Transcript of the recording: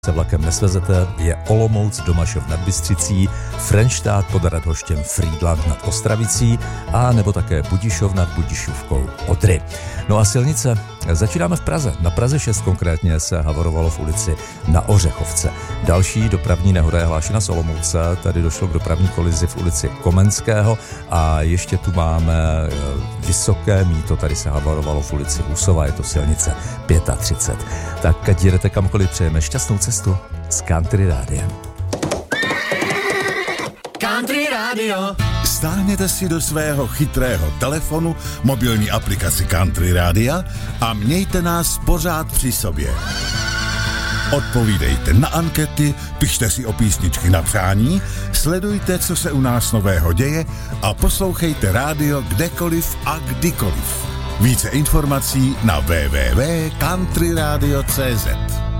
se vlakem nesvezete, je Olomouc, Domašov nad Bystřicí, Frenštát pod Radhoštěm, Frýdlant nad Ostravicí a nebo také Budišov nad Budišovkou Odry. No a silnice začínáme v Praze. Na Praze 6 konkrétně se havarovalo v ulici Na Ořechovce. Další dopravní nehoda je hlášena z Olomouce. Tady došlo k dopravní kolizi v ulici Komenského a ještě tu máme Vysoké Mýto. Tady se havarovalo v ulici Husova, je to silnice 35. Tak ať jedete kamkoliv, přejeme šťastnou cestu s Country Rádiem. Country Radio. Stáhněte si do svého chytrého telefonu mobilní aplikaci Country Rádia a mějte nás pořád při sobě. Odpovídejte na ankety, pište si o písničky na přání, sledujte, co se u nás nového děje a poslouchejte rádio kdekoliv a kdykoliv. Více informací na www.countryradio.cz.